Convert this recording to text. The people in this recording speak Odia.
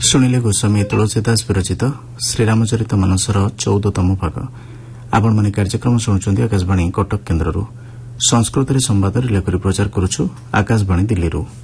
ଶୁଣିଲେ ଗୋସ୍ୱାମୀ ତୁଳସୀଦାସ ବିରଚିତ ଶ୍ରୀରାମଚରିତ ମାନସର 14ତମ ଭାଗ। ଆପଣମାନେ କାର୍ଯ୍ୟକ୍ରମ ଶୁଣୁଛନ୍ତି ଆକାଶବାଣୀ କଟକ କେନ୍ଦ୍ରରୁ। ସଂସ୍କୃତରେ ସମ୍ବାଦ ରିଲେ କରି ପ୍ରଚାର କରୁଛୁ ଆକାଶବାଣୀ ଦିଲ୍ଲୀରୁ।